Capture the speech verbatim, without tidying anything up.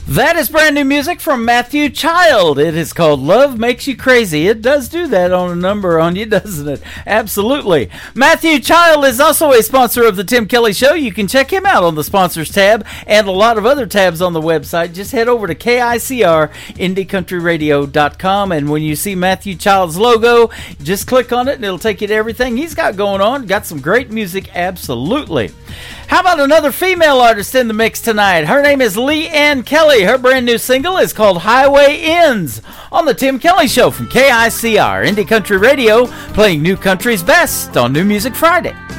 That is brand new music from Matthew Child. It is called Love Makes You Crazy. It does do that on a number on you, doesn't it? Absolutely. Matthew Child is also a sponsor of the Tim Kelly Show. You can check him out on the sponsors tab and a lot of other tabs on the website. Just head over to K I C R indie country radio dot com, and when you see Matthew Child's logo, just click on it and it'll take you to everything he's got going on. Got some great music, absolutely. How about another female artist in the mix tonight? Her name is Lee Ann Kelly. Her brand new single is called Highway Ends on the Tim Kelly Show from K I C R Indie Country Radio, playing new country's best on New Music Friday.